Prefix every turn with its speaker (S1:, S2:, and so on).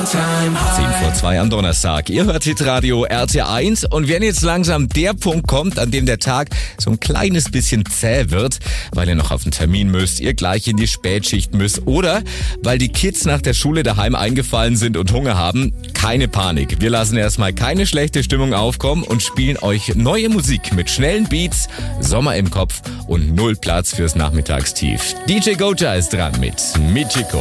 S1: 10:02 am Donnerstag. Ihr hört Hitradio RT1 und wenn jetzt langsam der Punkt kommt, an dem der Tag so ein kleines bisschen zäh wird, weil ihr noch auf den Termin müsst, ihr gleich in die Spätschicht müsst oder weil die Kids nach der Schule daheim eingefallen sind und Hunger haben, keine Panik. Wir lassen erstmal keine schlechte Stimmung aufkommen und spielen euch neue Musik mit schnellen Beats, Sommer im Kopf und null Platz fürs Nachmittagstief. DJ Goja ist dran mit Michiko.